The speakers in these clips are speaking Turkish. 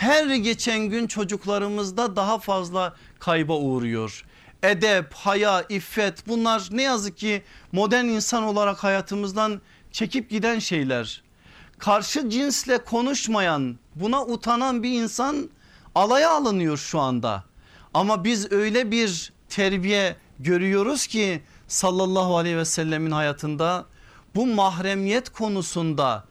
her geçen gün çocuklarımızda daha fazla kayba uğruyor. Edep, haya, iffet, bunlar ne yazık ki modern insan olarak hayatımızdan çekip giden şeyler. Karşı cinsle konuşmayan, buna utanan bir insan alaya alınıyor şu anda. Ama biz öyle bir terbiye görüyoruz ki sallallahu aleyhi ve sellemin hayatında bu mahremiyet konusunda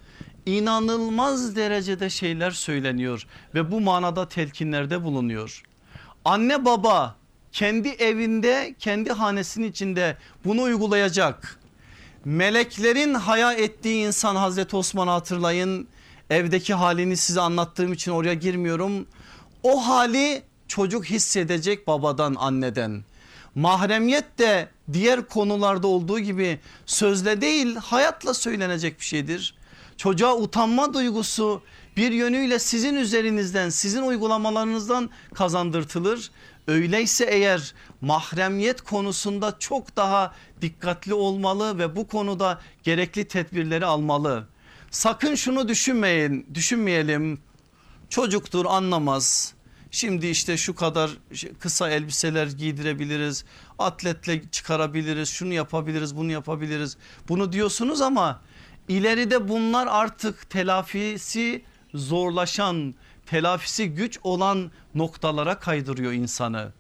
inanılmaz derecede şeyler söyleniyor ve bu manada telkinlerde bulunuyor. Anne baba kendi evinde, kendi hanesinin içinde bunu uygulayacak. Meleklerin haya ettiği insan Hazreti Osman'ı hatırlayın. Evdeki halini size anlattığım için oraya girmiyorum. O hali çocuk hissedecek babadan, anneden. Mahremiyet de diğer konularda olduğu gibi sözle değil, hayatla söylenecek bir şeydir. Çocuğa utanma duygusu bir yönüyle sizin üzerinizden, sizin uygulamalarınızdan kazandırtılır. Öyleyse eğer mahremiyet konusunda çok daha dikkatli olmalı ve bu konuda gerekli tedbirleri almalı. Sakın şunu düşünmeyelim. Çocuktur, anlamaz. Şimdi işte şu kadar kısa elbiseler giydirebiliriz, atletle çıkarabiliriz, şunu yapabiliriz, bunu yapabiliriz. Bunu diyorsunuz ama ileride bunlar artık telafisi zorlaşan, telafisi güç olan noktalara kaydırıyor insanı.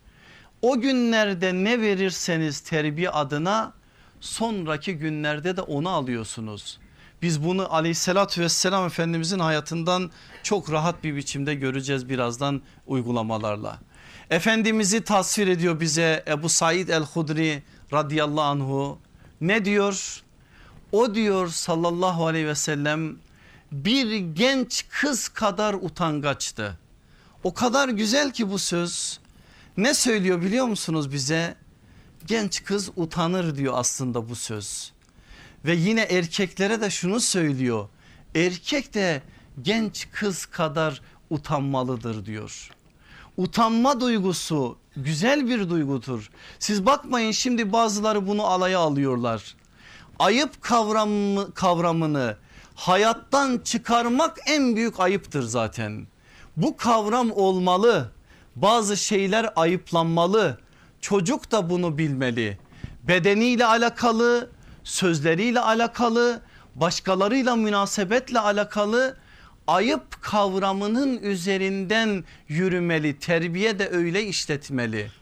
O günlerde ne verirseniz terbiye adına sonraki günlerde de onu alıyorsunuz. Biz bunu aleyhissalatü vesselam Efendimizin hayatından çok rahat bir biçimde göreceğiz birazdan uygulamalarla. Efendimiz'i tasvir ediyor bize Ebu Said el-Hudri radıyallahu anhu. Ne diyor? O diyor sallallahu aleyhi ve sellem bir genç kız kadar utangaçtı. O kadar güzel ki bu söz. Ne söylüyor biliyor musunuz bize? Genç kız utanır diyor aslında bu söz. Ve yine erkeklere de şunu söylüyor. Erkek de genç kız kadar utanmalıdır diyor. Utanma duygusu güzel bir duygudur. Siz bakmayın, şimdi bazıları bunu alaya alıyorlar. Ayıp kavramını hayattan çıkarmak en büyük ayıptır zaten. Bu kavram olmalı. Bazı şeyler ayıplanmalı. Çocuk da bunu bilmeli. Bedeniyle alakalı, sözleriyle alakalı, başkalarıyla münasebetle alakalı ayıp kavramının üzerinden yürümeli. Terbiye de öyle işletmeli.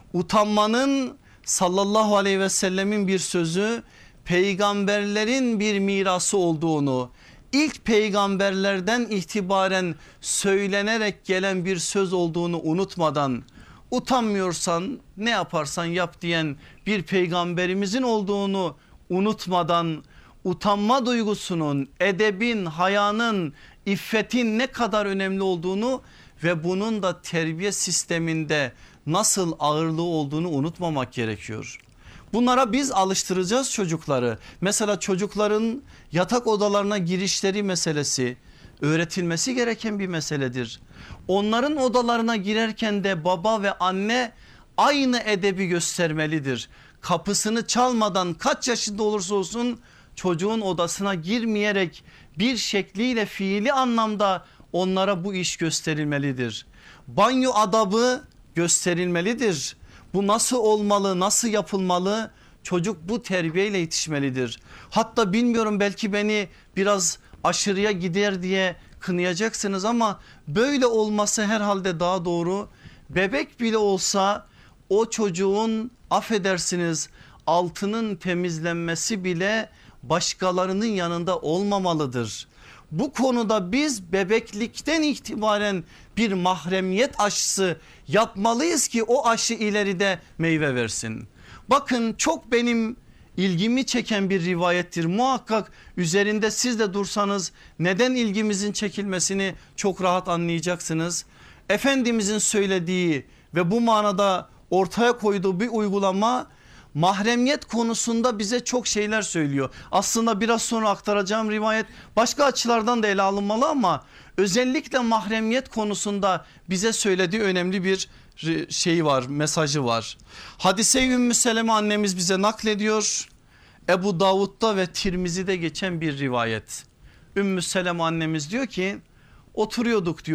Utanmanın sallallahu aleyhi ve sellemin bir sözü, peygamberlerin bir mirası olduğunu, ilk peygamberlerden itibaren söylenerek gelen bir söz olduğunu unutmadan, utanmıyorsan ne yaparsan yap diyen bir peygamberimizin olduğunu unutmadan, utanma duygusunun, edebin, hayanın, iffetin ne kadar önemli olduğunu ve bunun da terbiye sisteminde nasıl ağırlığı olduğunu unutmamak gerekiyor. Bunlara biz alıştıracağız çocukları. Mesela çocukların yatak odalarına girişleri meselesi öğretilmesi gereken bir meseledir. Onların odalarına girerken de baba ve anne aynı edebi göstermelidir. Kapısını çalmadan, kaç yaşında olursa olsun çocuğun odasına girmeyerek bir şekliyle fiili anlamda onlara bu iş gösterilmelidir. Banyo adabı gösterilmelidir. Bu nasıl olmalı, nasıl yapılmalı? Çocuk bu terbiyeyle yetişmelidir. Hatta bilmiyorum, belki beni biraz aşırıya gider diye kınayacaksınız ama böyle olması herhalde daha doğru. Bebek bile olsa o çocuğun, affedersiniz, altının temizlenmesi bile başkalarının yanında olmamalıdır. Bu konuda biz bebeklikten itibaren bir mahremiyet aşısı yapmalıyız ki o aşı ileride meyve versin. Bakın, çok benim ilgimi çeken bir rivayettir. Muhakkak üzerinde siz de dursanız neden ilgimizin çekilmesini çok rahat anlayacaksınız. Efendimizin söylediği ve bu manada ortaya koyduğu bir uygulama mahremiyet konusunda bize çok şeyler söylüyor. Aslında biraz sonra aktaracağım rivayet başka açılardan da ele alınmalı ama özellikle mahremiyet konusunda bize söylediği önemli bir şey var, mesajı var. Hadise-i Ümmü Seleme annemiz bize naklediyor. Ebu Davud'da ve Tirmizi'de geçen bir rivayet. Ümmü Seleme annemiz diyor ki oturuyorduk diyor